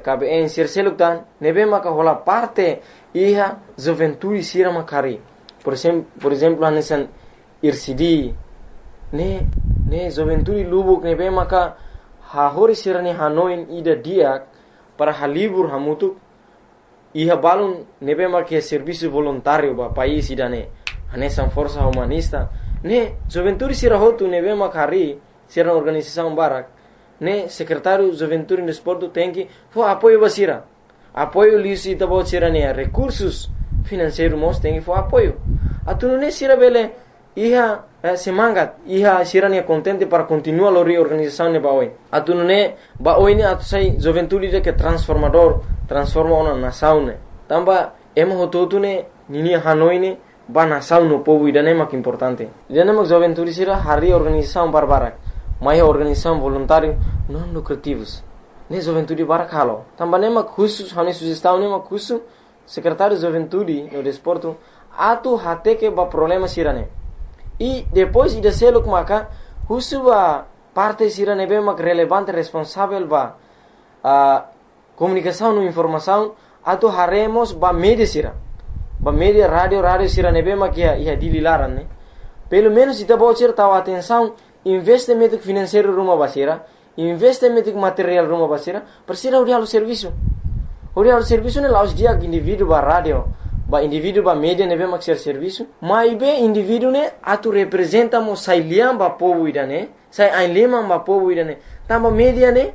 KBN sirseluk dan nebe maka hola parte iha juventude sira makari. Por exemplo, hanesan IRCD ne juventude lubuk nebe maka hahori sirani hanoin ida diak para halibur hamutuk iha balun nebe maka serviço voluntário ba país idane hanesan força humanista ne juventude sira hotu nebe makari sira organização barak ne secretário juventude no esporte tem que for apoio basira apoio lisi tabo sira ne recursos financeiros mos tem que for apoio atuno ne sira bele iha semangat iha sira ne contente para continuar a reorganização ne baoi atuno ne baoi ne atu sai juventude de que transforma uma nação ne tamba emo hototu ne nini hanoi ne ba nação no povo idane mak importante idane mak juventude sira hari organização barbarak mai organização voluntário não lucrativos ne juventude barak halo tamba ne mak khusus hane sugestão ne mak khusus secretário de juventude no desporto atu hate que ba problema sira ne e depois ida seluk maka khusus ba parte sira ne be mak relevante responsável ba comunicação no informação atu haremos ba media sira ba media radio sira ne be mak ia dililaran ne pelo menos ita bocer tahu atenção investimento financeiro rumah basira investimento material rumah basira persira urialo serviço ne laus dia indivíduo ba radio ba indivíduo ba media ne be mak serviço mai be indivíduo ne atu representa mo sai liam ba povo idane sai ai lema ba povo idane tamba media ne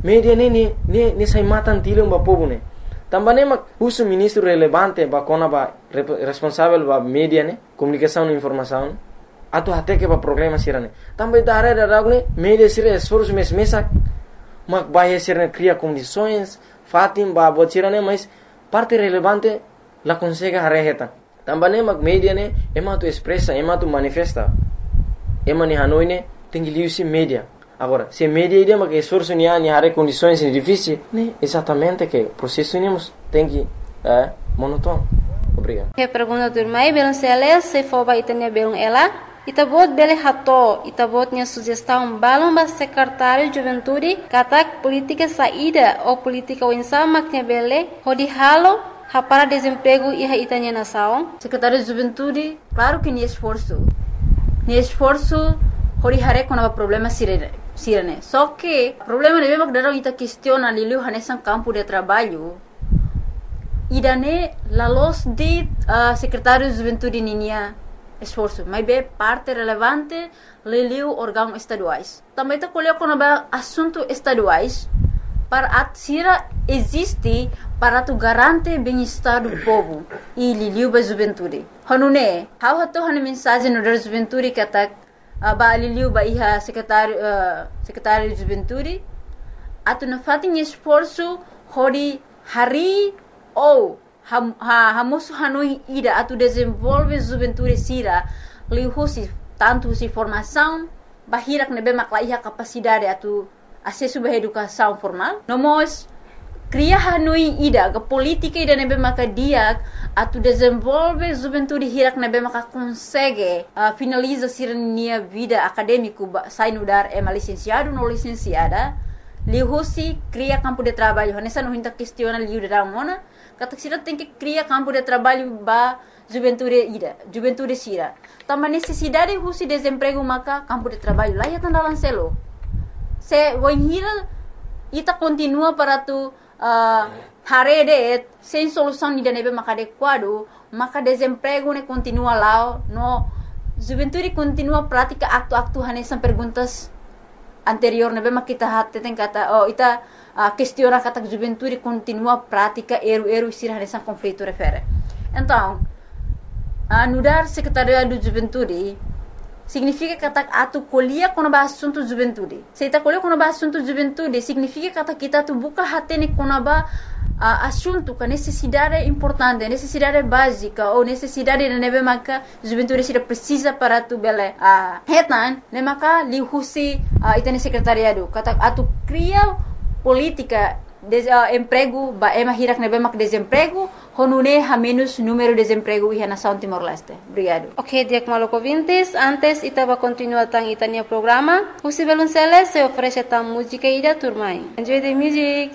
sai matan tilum ba povo ne tamba ne mak uso ministro relevante ba kona ba responsável ba media ne comunicação e informação atu hate que ba problema sirane tamba idare da ragne media sira esforço mesak mak bahia sirane cria condições fatim ba botirane mas parte relevante la consegue hareheta tamba ne mak media ne ema tu expressa ema tu manifesta ema ni hanoi ne tengi liusi media agora se media ide mak esforço ni hare condições difíceis ne exatamente que processo nimos tengi monotono. Obrigado. Que pergunta do irmão belum sele se for ba itanya belum ela itabot bele hato itabot nya sugestão balum ba secretário juventude katak política saída ou política winsa maknya bele hodi halo para desemprego e itanya nação secretário de juventude claro que ni esforço hori hare kona problema sirene só que problema ne mak darão ita questiona lilu hanesan campo de trabalho idane la los de secretário de juventude ninia esforço mas be parte relevante lilu órgãos estaduais também tá colher quando assunto estaduais para atsira existe para tu garante bem-estar do povo e lilu ba juventude hanune how hato hane mensagem no da juventude que atak ba lilu ba iha secretário de juventude atu na fatin esforço hori hari ou hamusu hanui ida atu desenvolve juventude sira lihusi tanto si formação bahirak nebe maklaiha capacidade atu acesso ba educação formal nomos cria hanui ida ga política ida nebe maka dia atu desenvolve juventude hirak nebe maka consegue finaliza sira nia vida acadêmico sai nudar licenciado no licenciada lihusi cria campo de trabalho nessa não hinta questiona liu da mona kata sira tem que cria campo de trabalho ba juventude sira tama necessidade husi desemprego maka campo de trabalho lá ya tanda lancelo se voinhira ita continua para tu harede sem solução ni nebe maka adequado maka desemprego ne continua lá no juventude continua prática aktu hanesan perguntas anterior nebe mak kita hatte ten kata ita questiona kata juventude continua prática eru sira hanesan conflito refere então anudar secretariado de juventude significa kata atu colhia quando ba assunto juventude se ita colhia quando ba assunto juventude significa kata kita tu buka hatene quando ba assunto com necessidade importante necessidade básica ou necessidade de nebe maka juventude sira precisa para tu bele hetan ne maka lihusi itane secretariado kata atu cria política emprego ba hirak nebe mak desemprego honune ha menos número de desemprego e nação Timor-Leste. Obrigado. Ok, Diak Maloko Vintes, antes itaba continua tang itania programa. Husi belum se oferece tang música ida turmai. Enjoy the music.